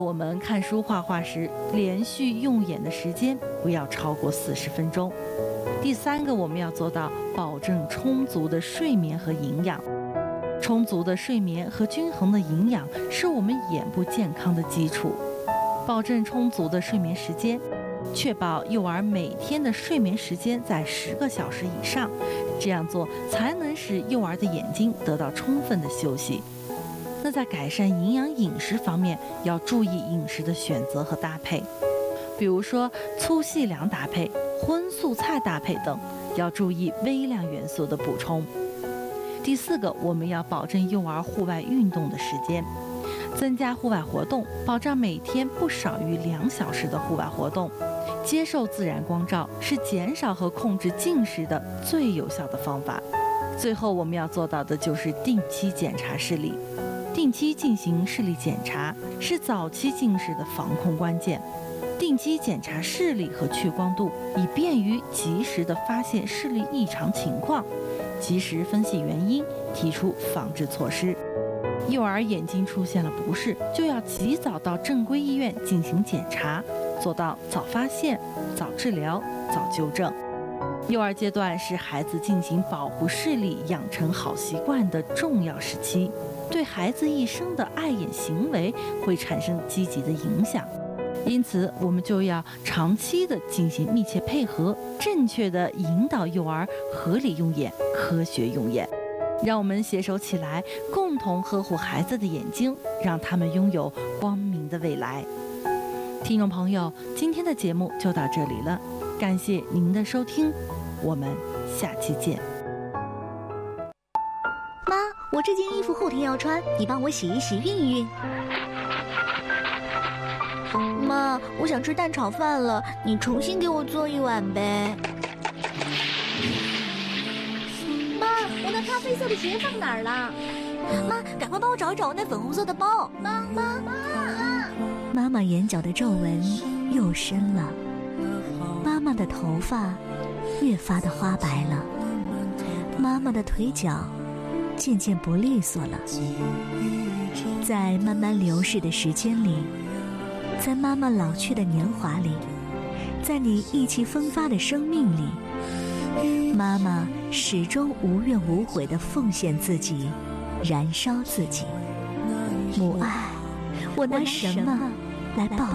我们看书画画时，连续用眼的时间不要超过40分钟。第3个，我们要做到保证充足的睡眠和营养。充足的睡眠和均衡的营养是我们眼部健康的基础。保证充足的睡眠时间，确保幼儿每天的睡眠时间在10个小时以上，这样做才能使幼儿的眼睛得到充分的休息。那在改善营养饮食方面，要注意饮食的选择和搭配，比如说粗细粮搭配、荤素菜搭配等，要注意微量元素的补充。第4个，我们要保证幼儿户外运动的时间，增加户外活动，保障每天不少于2小时的户外活动。接受自然光照是减少和控制近视的最有效的方法。最后我们要做到的就是定期检查视力。定期进行视力检查是早期近视的防控关键。定期检查视力和屈光度，以便于及时地发现视力异常情况，及时分析原因，提出防治措施。幼儿眼睛出现了不适，就要及早到正规医院进行检查，做到早发现、早治疗、早纠正。幼儿阶段是孩子进行保护视力、养成好习惯的重要时期，对孩子一生的爱眼行为会产生积极的影响。因此，我们就要长期的进行密切配合，正确的引导幼儿合理用眼、科学用眼。让我们携手起来，共同呵护孩子的眼睛，让他们拥有光明的未来。听众朋友，今天的节目就到这里了，感谢您的收听，我们下期见。 妈，我这件衣服后天要穿，你帮我洗一洗、熨一熨。妈，我想吃蛋炒饭了，你重新给我做一碗呗。 妈，我那咖啡色的鞋放哪儿了？ 妈，赶快帮我找一找我那粉红色的包。妈妈眼角的皱纹又深了，妈妈的头发越发的花白了，妈妈的腿脚渐渐不利索了。在慢慢流逝的时间里，在妈妈老去的年华里，在你意气风发的生命里，妈妈始终无怨无悔地奉献自己，燃烧自己。母爱，我拿什么来报